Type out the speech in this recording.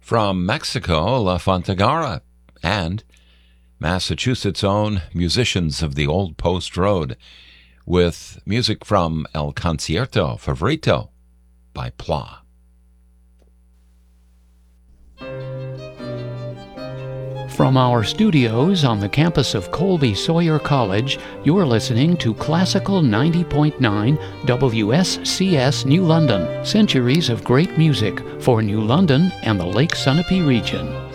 From Mexico, La Fontagara, and Massachusetts' own Musicians of the Old Post Road, with music from El Concierto Favorito by Pla. From our studios on the campus of Colby Sawyer College, you're listening to Classical 90.9 WSCS New London. Centuries of great music for New London and the Lake Sunapee region.